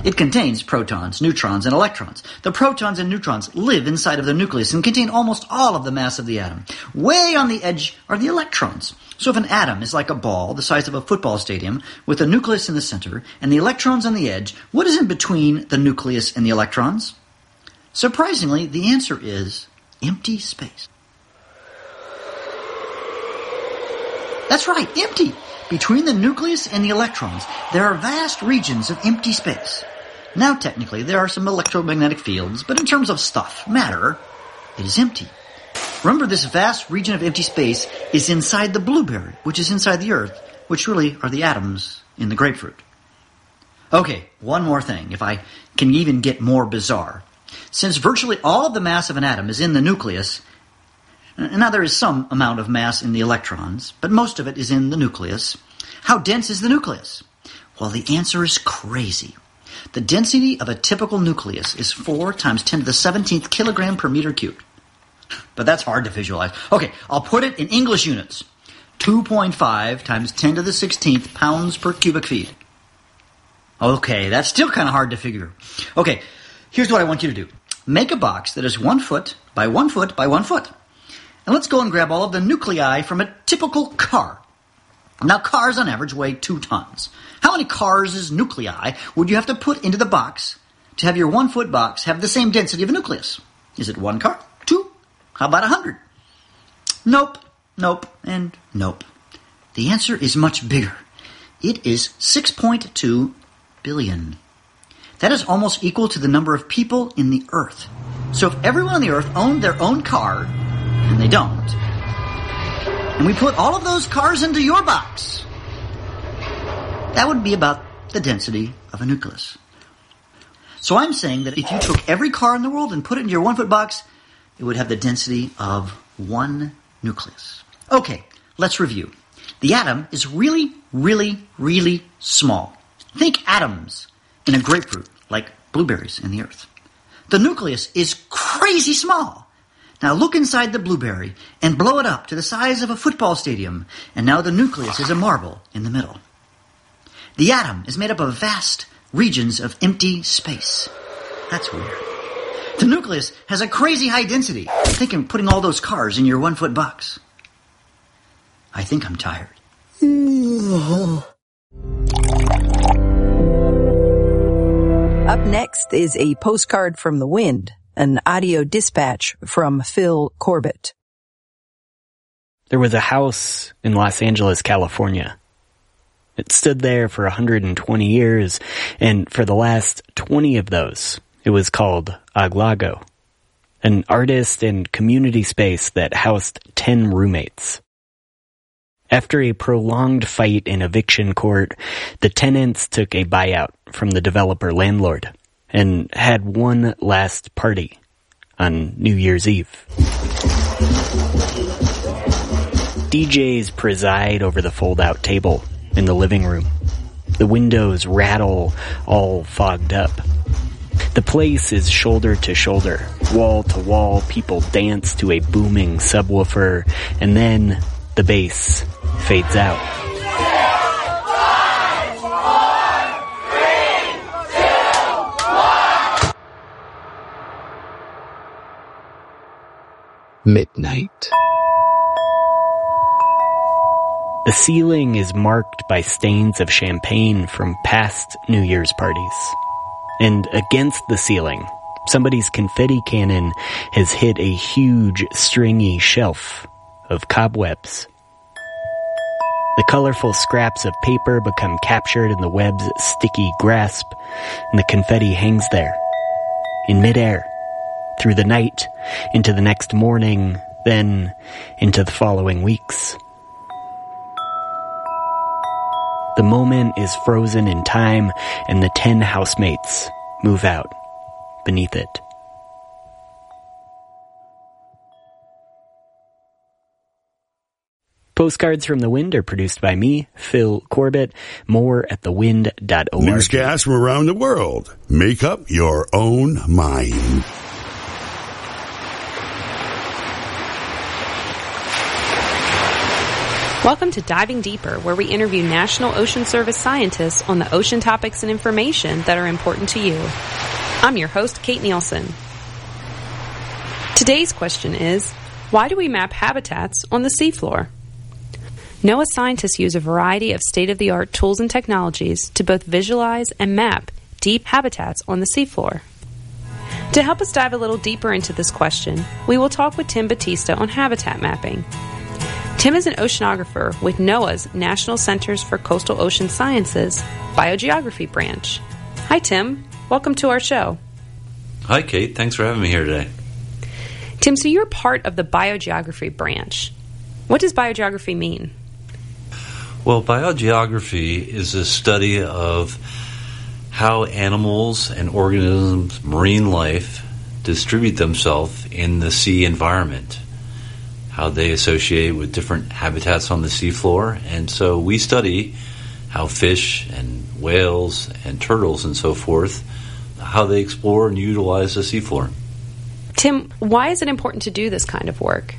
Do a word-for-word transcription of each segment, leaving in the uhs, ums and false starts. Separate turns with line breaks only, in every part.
It contains protons, neutrons, and electrons. The protons and neutrons live inside of the nucleus and contain almost all of the mass of the atom. Way on the edge are the electrons. So if an atom is like a ball the size of a football stadium with a nucleus in the center and the electrons on the edge, what is in between the nucleus and the electrons? Surprisingly, the answer is empty space. That's right, empty. Between the nucleus and the electrons, there are vast regions of empty space. Now, technically, there are some electromagnetic fields, but in terms of stuff, matter, it is empty. Remember, this vast region of empty space is inside the blueberry, which is inside the earth, which really are the atoms in the grapefruit. Okay, one more thing, if I can even get more bizarre. Since virtually all of the mass of an atom is in the nucleus, now there is some amount of mass in the electrons, but most of it is in the nucleus. How dense is the nucleus? Well, the answer is crazy. The density of a typical nucleus is four times ten to the seventeenth kilogram per meter cubed. But that's hard to visualize. Okay, I'll put it in English units. two point five times ten to the sixteenth pounds per cubic feet. Okay, that's still kind of hard to figure. Okay, here's what I want you to do. Make a box that is one foot by one foot by one foot. And let's go and grab all of the nuclei from a typical car. Now, cars on average weigh two tons. How many cars' nuclei would you have to put into the box to have your one-foot box have the same density of a nucleus? Is it one car? Two? How about a hundred? Nope, nope, and nope. The answer is much bigger. It is six point two billion. That is almost equal to the number of people in the earth. So if everyone on the earth owned their own car, and they don't, and we put all of those cars into your box, that would be about the density of a nucleus. So I'm saying that if you took every car in the world and put it in your one-foot box, it would have the density of one nucleus. Okay, let's review. The atom is really, really, really small. Think atoms in a grapefruit, like blueberries in the earth. The nucleus is crazy small. Now look inside the blueberry and blow it up to the size of a football stadium, and now the nucleus is a marble in the middle. The atom is made up of vast regions of empty space. That's weird. The nucleus has a crazy high density. Think of putting all those cars in your one-foot box. I think I'm tired.
Up next is a postcard from the wind, an audio dispatch from Phil Corbett.
There was a house in Los Angeles, California. It stood there for one hundred twenty years, and for the last twenty of those, it was called Aglago, an artist and community space that housed ten roommates. After a prolonged fight in eviction court, the tenants took a buyout from the developer landlord and had one last party on New Year's Eve. D Js preside over the fold-out table in the living room. The windows rattle, all fogged up. The place is shoulder to shoulder, wall to wall. People dance to a booming subwoofer, and then the bass fades out.
Midnight.
The ceiling is marked by stains of champagne from past New Year's parties. And against the ceiling, somebody's confetti cannon has hit a huge, stringy shelf of cobwebs. The colorful scraps of paper become captured in the web's sticky grasp, and the confetti hangs there, in midair, through the night, into the next morning, then into the following weeks. The moment is frozen in time, and the ten housemates move out beneath it. Postcards from the Wind are produced by me, Phil Corbett. More at the wind dot org.
Newscasts from around the world. Make up your own mind.
Welcome to Diving Deeper, where we interview National Ocean Service scientists on the ocean topics and information that are important to you. I'm your host, Kate Nielsen. Today's question is, why do we map habitats on the seafloor? NOAA scientists use a variety of state-of-the-art tools and technologies to both visualize and map deep habitats on the seafloor. To help us dive a little deeper into this question, we will talk with Tim Batista on habitat mapping. Tim is an oceanographer with NOAA's National Centers for Coastal Ocean Sciences Biogeography branch. Hi, Tim. Welcome to our show.
Hi, Kate. Thanks for having me here today.
Tim, so you're part of the Biogeography branch. What does biogeography mean?
Well, biogeography is a study of how animals and organisms, marine life, distribute themselves in the sea environment, how they associate with different habitats on the seafloor. And so we study how fish and whales and turtles and so forth, how they explore and utilize the seafloor.
Tim, why is it important to do this kind of work?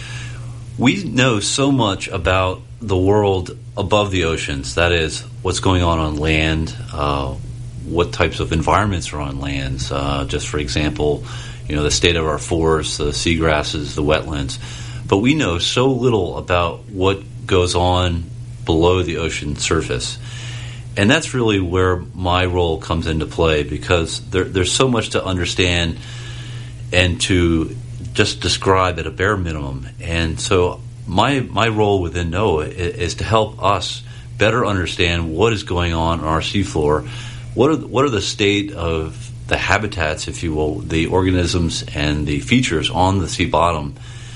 We know so much about the world above the oceans, that is, what's going on on land, uh, what types of environments are on lands. Uh, just for example, you know, the state of our forests, the seagrasses, the wetlands. But we know so little about what goes on below the ocean surface. And that's really where my role comes into play, because there, there's so much to understand and to just describe at a bare minimum. And so my my role within NOAA is, is to help us better understand what is going on on our seafloor, what are, what are the state of the habitats, if you will, the organisms and the features on the sea bottom,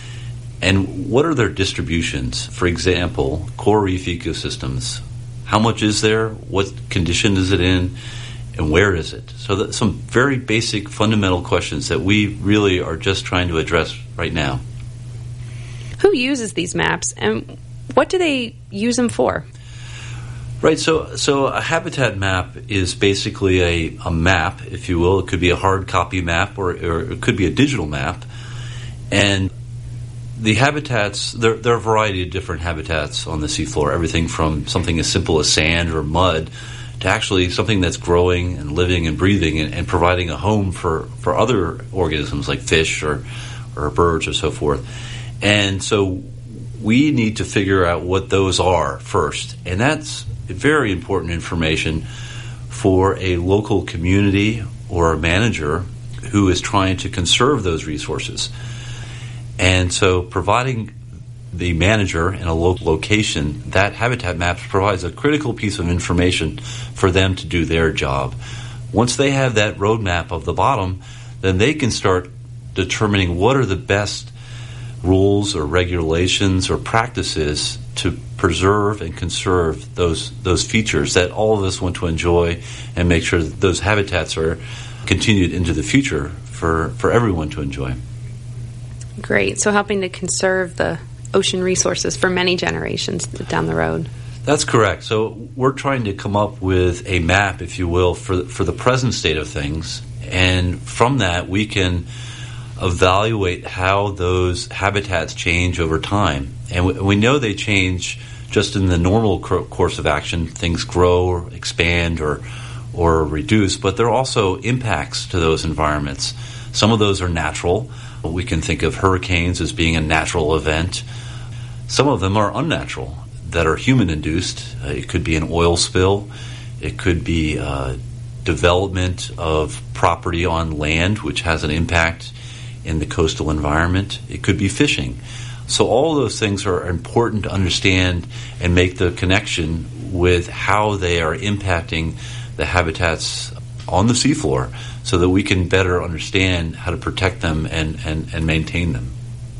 and what are their distributions? For example, coral reef ecosystems. How much is there? What condition is it in? And where is it? So that's some very basic, fundamental questions that we really are just trying to address right now.
Who uses these maps, and what do they use them for?
Right, so so a habitat map is basically a, a map, if you will. It could be a hard copy map, or, or it could be a digital map. And the habitats, there, there are a variety of different habitats on the seafloor, everything from something as simple as sand or mud to actually something that's growing and living and breathing and, and providing a home for, for other organisms like fish or, or birds or so forth. And so we need to figure out what those are first. And that's very important information for a local community or a manager who is trying to conserve those resources. And so providing the manager in a local location that habitat maps provides a critical piece of information for them to do their job. Once they have that roadmap of the bottom, then they can start determining what are the best rules or regulations or practices to preserve and conserve those those features that all of us want to enjoy, and make sure that those habitats are continued into the future for, for everyone to enjoy.
Great. So helping to conserve the ocean resources for many generations down the road.
That's correct. So we're trying to come up with a map, if you will, for for the present state of things, and from that we can evaluate how those habitats change over time. And we, we know they change just in the normal cr- course of action. Things grow or expand or or reduce, but there are also impacts to those environments. Some of those are natural. We can think of hurricanes as being a natural event. Some of them are unnatural, that are human-induced. Uh, it could be an oil spill. It could be uh, development of property on land, which has an impact in the coastal environment. It could be fishing. So all of those things are important to understand and make the connection with how they are impacting the habitats on the seafloor, so that we can better understand how to protect them and, and, and maintain them.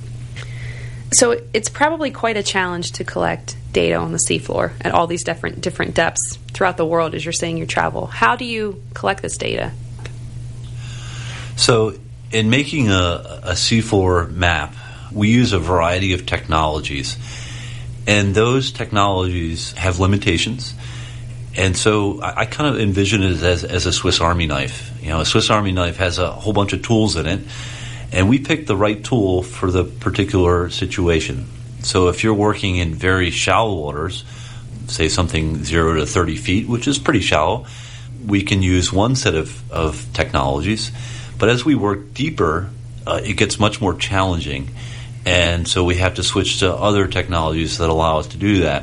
So it's probably quite a challenge to collect data on the seafloor at all these different different depths throughout the world as you're saying you travel. How do you collect this data?
So in making a, a seafloor map, we use a variety of technologies. And those technologies have limitations. And so I, I kind of envision it as, as a Swiss Army knife. You know, a Swiss Army knife has a whole bunch of tools in it, and we pick the right tool for the particular situation. So if you're working in very shallow waters, say something zero to thirty feet, which is pretty shallow, we can use one set of, of technologies. But as we work deeper, uh, it gets much more challenging. And so we have to switch to other technologies that allow us to do that.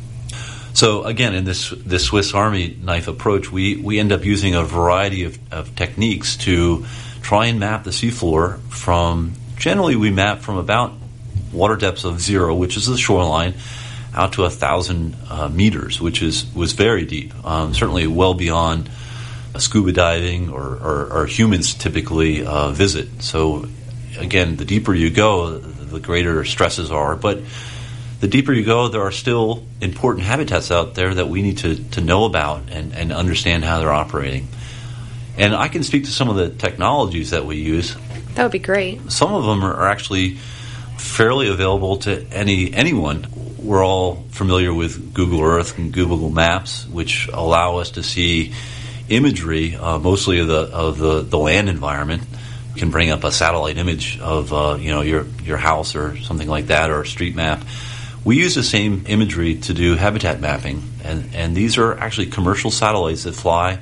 So again, in this this Swiss Army knife approach, we, we end up using a variety of, of techniques to try and map the seafloor from, generally we map from about water depths of zero, which is the shoreline, out to a thousand uh, meters, which is was very deep, um, certainly well beyond uh, scuba diving or, or, or humans typically uh, visit. So again, the deeper you go, the greater stresses are, but the deeper you go, there are still important habitats out there that we need to, to know about and, and understand how they're operating. And I can speak to some of the technologies that we use.
That would be great.
Some of them are actually fairly available to any anyone. We're all familiar with Google Earth and Google Maps, which allow us to see imagery, uh, mostly of the of the, the land environment. You can bring up a satellite image of uh, you know your your house or something like that, or a street map. We use the same imagery to do habitat mapping, and, and these are actually commercial satellites that fly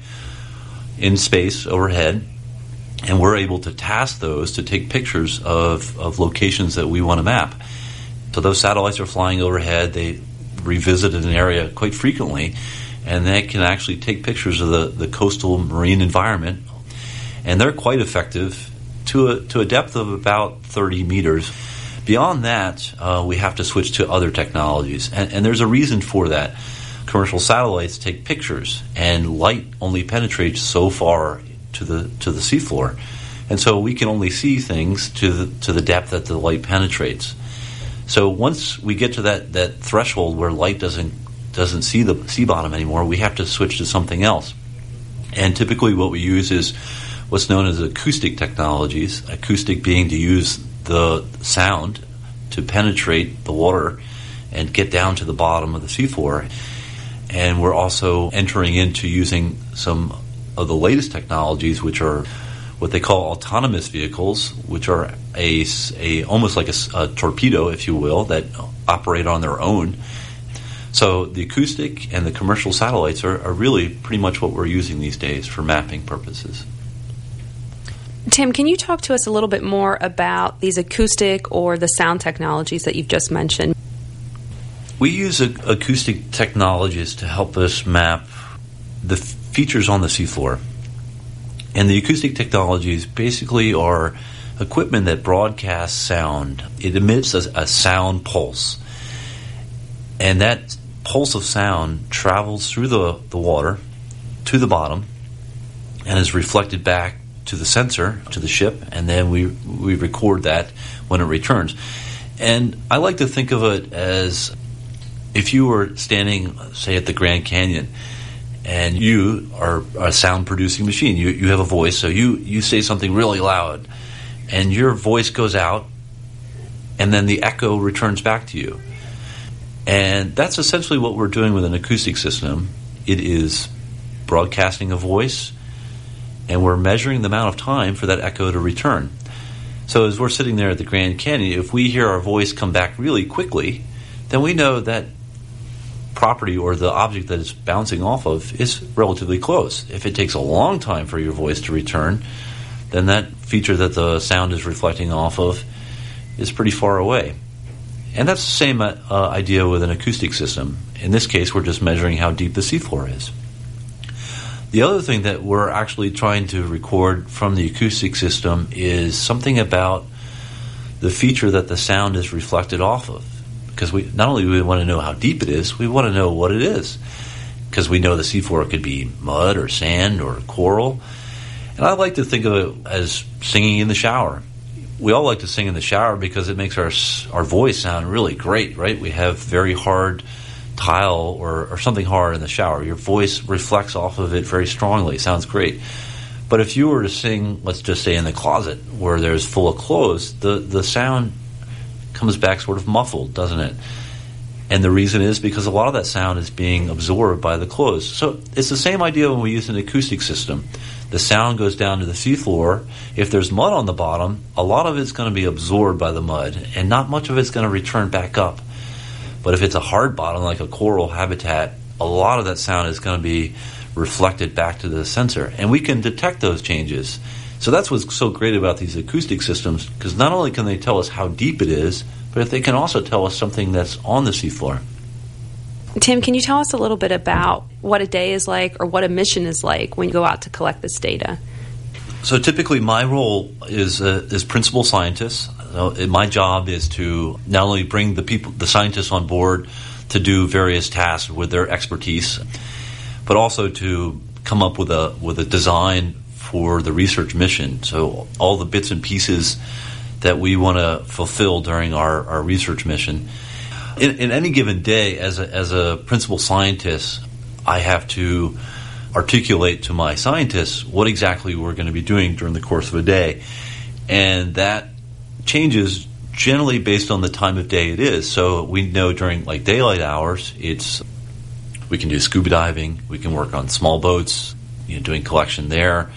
in space overhead, and we're able to task those to take pictures of, of locations that we want to map. So those satellites are flying overhead, they revisit an area quite frequently, and they can actually take pictures of the, the coastal marine environment, and they're quite effective to a, to a depth of about thirty meters. Beyond that, uh, we have to switch to other technologies, and, and there's a reason for that. Commercial satellites take pictures, and light only penetrates so far to the to the seafloor, and so we can only see things to the to the depth that the light penetrates. So once we get to that, that threshold where light doesn't doesn't see the sea bottom anymore, we have to switch to something else. And typically, what we use is what's known as acoustic technologies. Acoustic being to use the sound to penetrate the water and get down to the bottom of the seafloor. And we're also entering into using some of the latest technologies, which are what they call autonomous vehicles, which are a, a almost like a, a torpedo, if you will, that operate on their own. So the acoustic and the commercial satellites are, are really pretty much what we're using these days for mapping purposes.
Tim, can you talk to us a little bit more about these acoustic or the sound technologies that you've just mentioned?
We use a, acoustic technologies to help us map the f- features on the seafloor. And the acoustic technologies basically are equipment that broadcasts sound. It emits a, a sound pulse. And that pulse of sound travels through the, the water to the bottom and is reflected back to the sensor, to the ship, and then we we record that when it returns. And I like to think of it as if you were standing, say, at the Grand Canyon, and you are a sound-producing machine. You you have a voice, so you, you say something really loud, and your voice goes out, and then the echo returns back to you. And that's essentially what we're doing with an acoustic system. It is broadcasting a voice, and we're measuring the amount of time for that echo to return. So as we're sitting there at the Grand Canyon, if we hear our voice come back really quickly, then we know that property or the object that it's bouncing off of is relatively close. If it takes a long time for your voice to return, then that feature that the sound is reflecting off of is pretty far away. And that's the same uh, idea with an acoustic system. In this case, we're just measuring how deep the seafloor is. The other thing that we're actually trying to record from the acoustic system is something about the feature that the sound is reflected off of. Because we not only do we want to know how deep it is, we want to know what it is. Because we know the seafloor could be mud or sand or coral. And I like to think of it as singing in the shower. We all like to sing in the shower because it makes our our voice sound really great, right? We have very hard tile or, or something hard in the shower. Your voice reflects off of it very strongly. It sounds great. But if you were to sing, let's just say in the closet where there's full of clothes, the, the sound comes back sort of muffled, doesn't it? And the reason is because a lot of that sound is being absorbed by the clothes. So it's the same idea when we use an acoustic system. the sound goes down to the seafloor. If there's mud on the bottom, a lot of it's going to be absorbed by the mud, and not much of it's going to return back up. But if it's a hard bottom, like a coral habitat, a lot of that sound is going to be reflected back to the sensor, and we can detect those changes. So that's what's so great about these acoustic systems, because not only can they tell us how deep it is, but if they can also tell us something that's on the seafloor.
Tim, can you tell us a little bit about what a day is like or what a mission is like when you go out to collect this data?
So typically my role is uh, is principal scientist. So my job is to not only bring the people, the scientists on board to do various tasks with their expertise, but also to come up with a with a design for the research mission. So all the bits and pieces that we want to fulfill during our, our research mission. In, in any given day, as a, as a principal scientist, I have to articulate to my scientists what exactly we're going to be doing during the course of a day. And that changes generally based on the time of day it is. So we know during like daylight hours, it's we can do scuba diving, we can work on small boats, you know, doing collection there.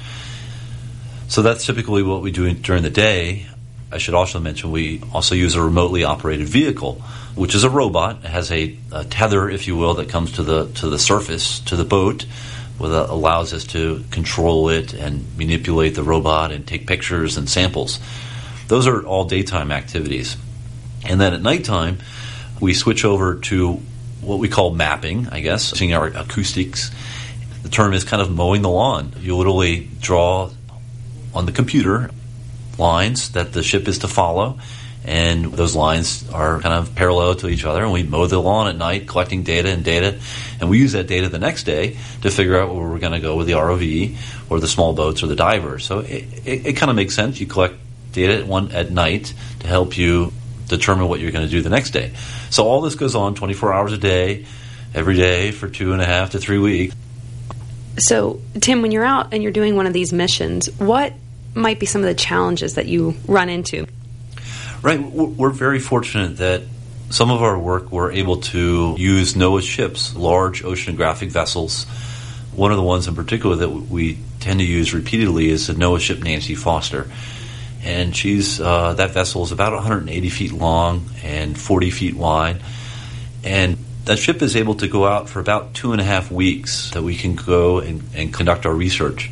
So that's typically what we do during the day. I should also mention we also use a remotely operated vehicle, which is a robot. It has a, a tether, if you will, that comes to the to the surface, to the boat, that allows us to control it and manipulate the robot and take pictures and samples. Those are all daytime activities. And then at nighttime, we switch over to what we call mapping, I guess, using our acoustics. The term is kind of mowing the lawn. You literally draw on the computer lines that the ship is to follow, and those lines are kind of parallel to each other, and we mow the lawn at night, collecting data and data, and we use that data the next day to figure out where we're going to go with the R O V or the small boats or the divers. So it, it, it kind of makes sense. You collect data at, one, at night to help you determine what you're going to do the next day. So all this goes on twenty-four hours a day, every day for two and a half to three weeks.
So, Tim, when you're out and you're doing one of these missions, what might be some of the challenges that you run into?
Right. We're very fortunate that some of our work we're able to use NOAA ships, large oceanographic vessels. One of the ones in particular that we tend to use repeatedly is the NOAA ship Nancy Foster. And she's uh, that vessel is about one hundred eighty feet long and forty feet wide. And that ship is able to go out for about two and a half weeks that we can go and, and conduct our research.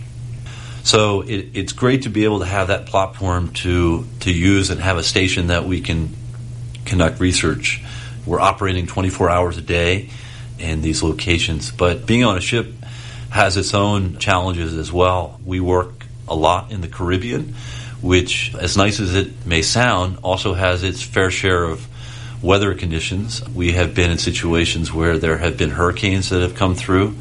So it, it's great to be able to have that platform to to use and have a station that we can conduct research. We're operating twenty-four hours a day in these locations, but being on a ship has its own challenges as well. We work a lot in the Caribbean, which, as nice as it may sound, also has its fair share of weather conditions. We have been in situations where there have been hurricanes that have come through.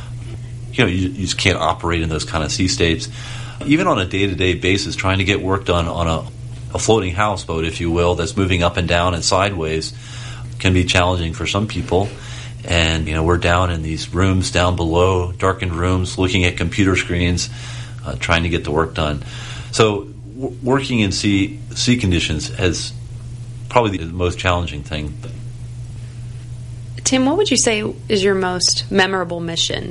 You know, you, you just can't operate in those kind of sea states. Even on a day-to-day basis, trying to get work done on a, a floating houseboat, if you will, that's moving up and down and sideways can be challenging for some people. And, you know, we're down in these rooms down below, darkened rooms, looking at computer screens, uh, trying to get the work done. So w- working in sea sea conditions is probably the most challenging thing.
Tim, what would you say is your most memorable mission?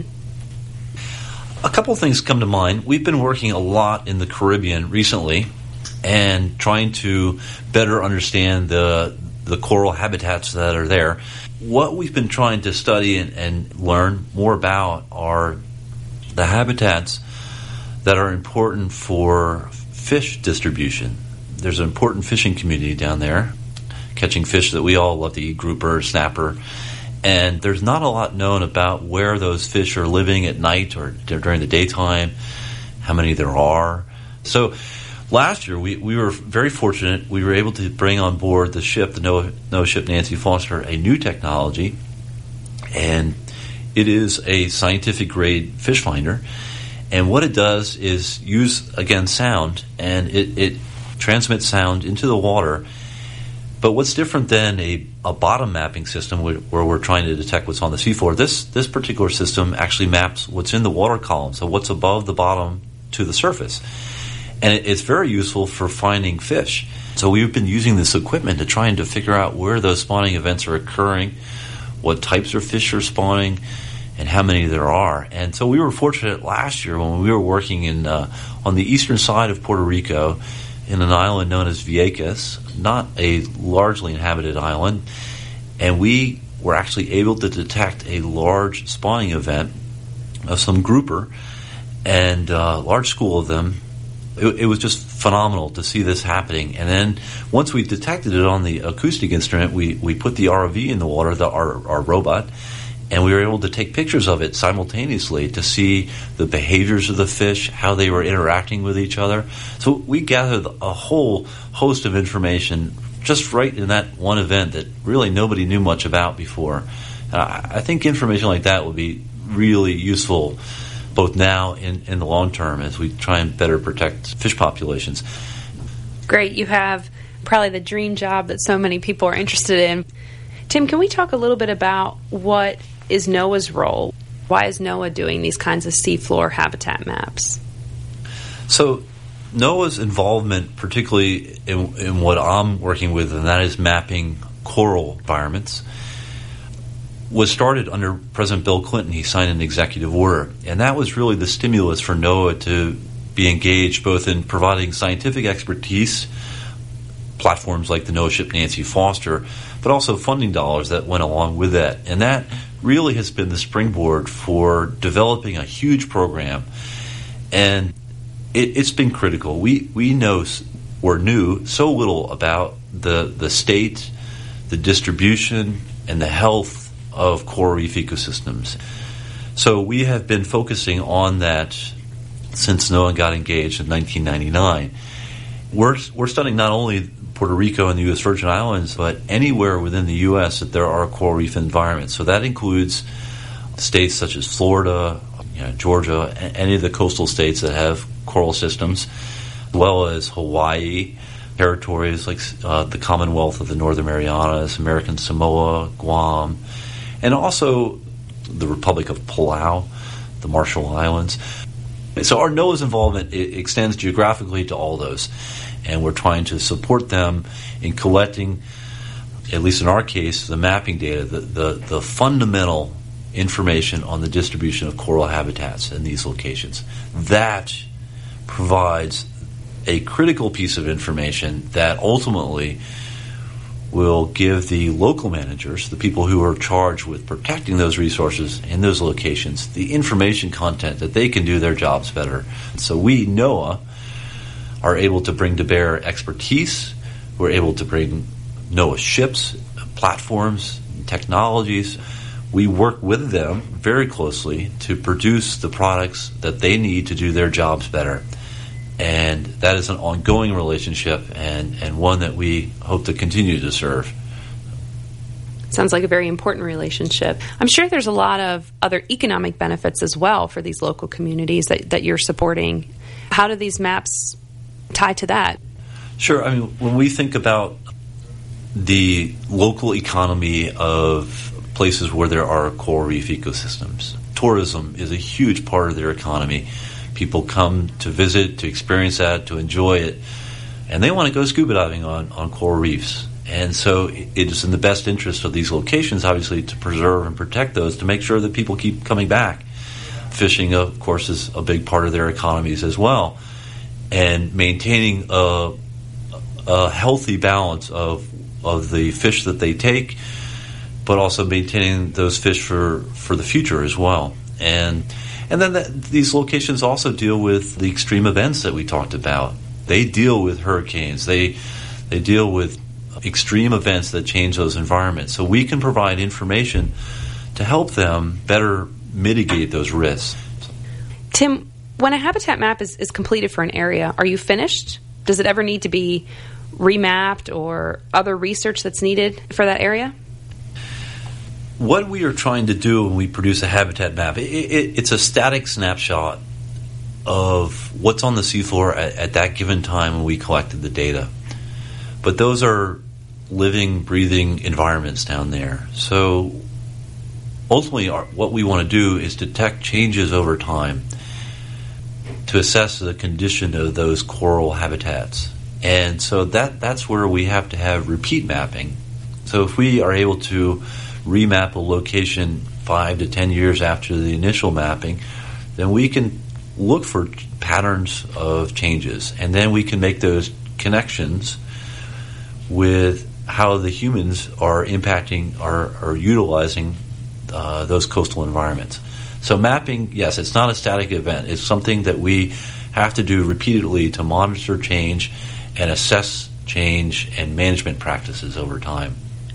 A couple of things come to mind. We've been working a lot in the Caribbean recently and trying to better understand the the coral habitats that are there. What we've been trying to study and, and learn more about are the habitats that are important for fish distribution. There's an important fishing community down there, catching fish that we all love to eat, grouper, snapper. And there's not a lot known about where those fish are living at night or during the daytime, how many there are. So last year, we, we were very fortunate. We were able to bring on board the ship, the NOAA, NOAA ship Nancy Foster, a new technology. And it is a scientific-grade fish finder. And what it does is use, again, sound, and it, it transmits sound into the water. But what's different than a, a bottom mapping system where, where we're trying to detect what's on the seafloor, this this particular system actually maps what's in the water column, so what's above the bottom to the surface. And it, it's very useful for finding fish. So we've been using this equipment to try and to figure out where those spawning events are occurring, what types of fish are spawning, and how many there are. And so we were fortunate last year when we were working in uh, on the eastern side of Puerto Rico in an island known as Vieques, not a largely inhabited island, and we were actually able to detect a large spawning event of some grouper, and a uh, large school of them. It, it was just phenomenal to see this happening. And then once we detected it on the acoustic instrument, we, we put the R O V in the water, the, our, our robot, and we were able to take pictures of it simultaneously to see the behaviors of the fish, how they were interacting with each other. So we gathered a whole host of information just right in that one event that really nobody knew much about before. Uh, I think information like that will be really useful both now and in the long term as we try and better protect fish populations.
Great. You have probably the dream job that so many people are interested in. Tim, can we talk a little bit about what is NOAA's role? Why is NOAA doing these kinds of seafloor habitat maps?
So NOAA's involvement, particularly in, in what I'm working with, and that is mapping coral environments, was started under President Bill Clinton. He signed an executive order, and that was really the stimulus for NOAA to be engaged both in providing scientific expertise, platforms like the NOAA ship Nancy Foster, but also funding dollars that went along with that. And that really has been the springboard for developing a huge program, and it, it's been critical. We we know or knew so little about the the state, the distribution, and the health of coral reef ecosystems. So we have been focusing on that since NOAA got engaged in nineteen ninety-nine. We're, we're studying not only Puerto Rico and the U S Virgin Islands, but anywhere within the U S that there are coral reef environments. So that includes states such as Florida, you know, Georgia, any of the coastal states that have coral systems, as well as Hawaii, territories like uh, the Commonwealth of the Northern Marianas, American Samoa, Guam, and also the Republic of Palau, the Marshall Islands. So our NOAA's involvement it extends geographically to all those, and we're trying to support them in collecting, at least in our case, the mapping data, the, the, the fundamental information on the distribution of coral habitats in these locations. That provides a critical piece of information that ultimately will give the local managers, the people who are charged with protecting those resources in those locations, the information content that they can do their jobs better. So we, NOAA, are able to bring to bear expertise. We're able to bring NOAA ships, platforms, technologies. We work with them very closely to produce the products that they need to do their jobs better. And that is an ongoing relationship and, and one that we hope to continue to serve.
Sounds like a very important relationship. I'm sure there's a lot of other economic benefits as well for these local communities that, that you're supporting. How do these maps tie to that?
Sure. I mean, when we think about the local economy of places where there are coral reef ecosystems, tourism is a huge part of their economy. People come to visit, to experience that, to enjoy it, and they want to go scuba diving on, on coral reefs. And so it is in the best interest of these locations, obviously, to preserve and protect those, to make sure that people keep coming back. Fishing, of course, is a big part of their economies as well. And maintaining a, a healthy balance of of the fish that they take, but also maintaining those fish for, for the future as well. And And then the, these locations also deal with the extreme events that we talked about. They deal with hurricanes. They they deal with extreme events that change those environments. So we can provide information to help them better mitigate those risks.
Tim, when a habitat map is, is completed for an area, are you finished? Does it ever need to be remapped or other research that's needed for that area?
What we are trying to do when we produce a habitat map, it, it, it's a static snapshot of what's on the seafloor at, at that given time when we collected the data. But those are living, breathing environments down there. So ultimately our, what we want to do is detect changes over time to assess the condition of those coral habitats. And so that that's where we have to have repeat mapping. So if we are able to remap a location five to ten years after the initial mapping, then we can look for patterns of changes, and then we can make those connections with how the humans are impacting or, or utilizing uh, those coastal environments. So mapping, yes, it's not a static event. It's something that we have to do repeatedly to monitor change and assess change and management practices over time.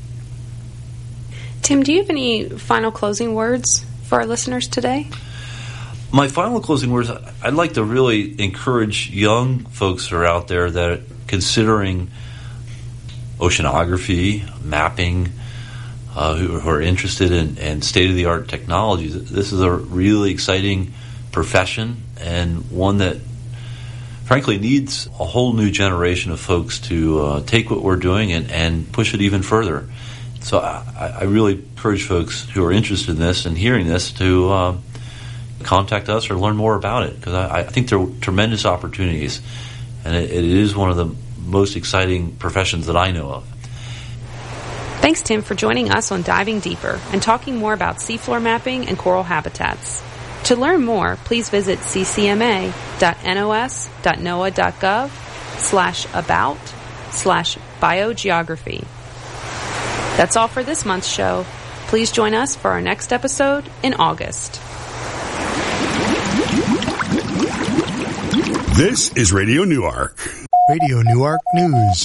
Tim, do you have any final closing words for our listeners today?
My final closing words, I'd like to really encourage young folks who are out there that are considering oceanography, mapping, uh, who, who are interested in, in state-of-the-art technology. This is a really exciting profession, and one that frankly needs a whole new generation of folks to uh, take what we're doing and, and push it even further. So I, I really encourage folks who are interested in this and hearing this to uh, contact us or learn more about it, because I, I think there are tremendous opportunities, and it, it is one of the most exciting professions that I know of.
Thanks, Tim, for joining us on Diving Deeper and talking more about seafloor mapping and coral habitats. To learn more, please visit ccma.nos.noaa.gov slash about slash biogeography. That's all for this month's show. Please join us for our next episode in August.
This is Radio Newark.
Radio Newark News.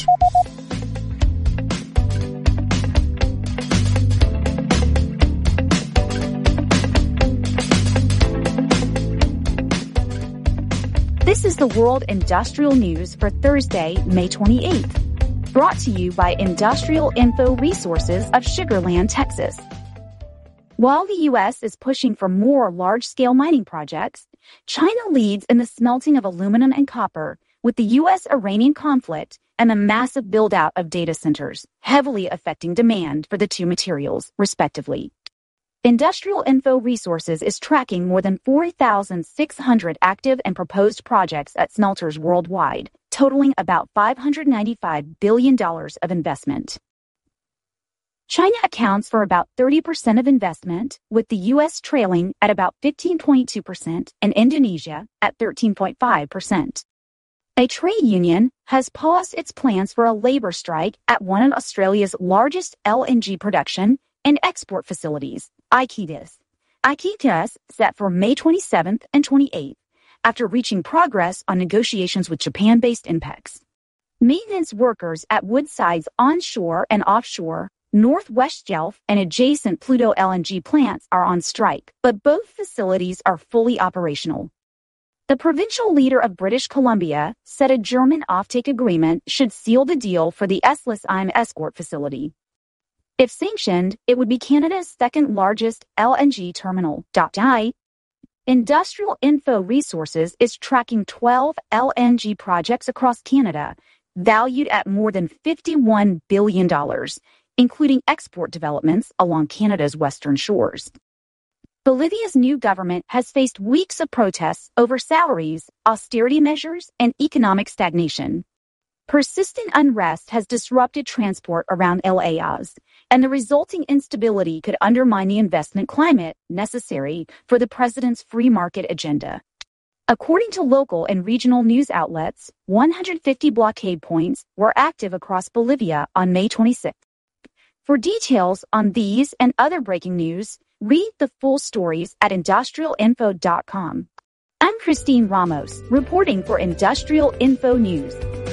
This is the World Industrial News for Thursday, May twenty-eighth. Brought to you by Industrial Info Resources of Sugar Land, Texas. While the U S is pushing for more large-scale mining projects, China leads in the smelting of aluminum and copper, with the U S-Iranian conflict and a massive build-out of data centers, heavily affecting demand for the two materials, respectively. Industrial Info Resources is tracking more than four thousand six hundred active and proposed projects at smelters worldwide, totaling about five hundred ninety-five billion dollars of investment. China accounts for about thirty percent of investment, with the U S trailing at about fifteen point two percent and Indonesia at thirteen point five percent. A trade union has paused its plans for a labor strike at one of Australia's largest L N G production and export facilities, Iquitas. Iquitas set for May twenty-seventh and twenty-eighth, after reaching progress on negotiations with Japan-based INPEX. Maintenance workers at Woodside's onshore and offshore, Northwest Shelf and adjacent Pluto L N G plants are on strike, but both facilities are fully operational. The provincial leader of British Columbia said a German offtake agreement should seal the deal for the Esslesheim escort facility. If sanctioned, it would be Canada's second largest L N G terminal. Industrial Info Resources is tracking twelve L N G projects across Canada, valued at more than fifty-one billion dollars, including export developments along Canada's western shores. Bolivia's new government has faced weeks of protests over salaries, austerity measures, and economic stagnation. Persistent unrest has disrupted transport around El Ayaz, and the resulting instability could undermine the investment climate necessary for the president's free market agenda. According to local and regional news outlets, one hundred fifty blockade points were active across Bolivia on May twenty-sixth. For details on these and other breaking news, read the full stories at industrial info dot com. I'm Christine Ramos, reporting for Industrial Info News.